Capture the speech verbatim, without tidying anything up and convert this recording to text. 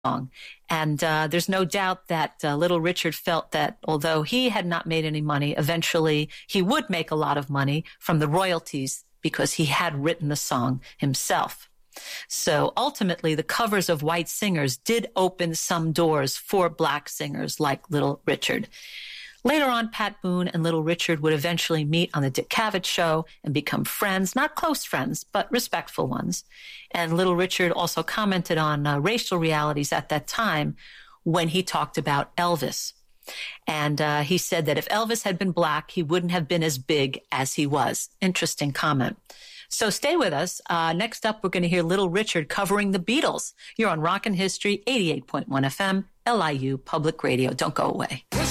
song. And uh, there's no doubt that uh, Little Richard felt that although he had not made any money, eventually he would make a lot of money from the royalties because he had written the song himself. So ultimately, the covers of white singers did open some doors for black singers like Little Richard. Later on, Pat Boone and Little Richard would eventually meet on the Dick Cavett Show and become friends, not close friends, but respectful ones. And Little Richard also commented on uh, racial realities at that time when he talked about Elvis. And uh, he said that if Elvis had been black, he wouldn't have been as big as he was. Interesting comment. So stay with us. Uh, next up, we're going to hear Little Richard covering the Beatles. You're on Rockin' History, eighty-eight point one F M, L I U Public Radio. Don't go away.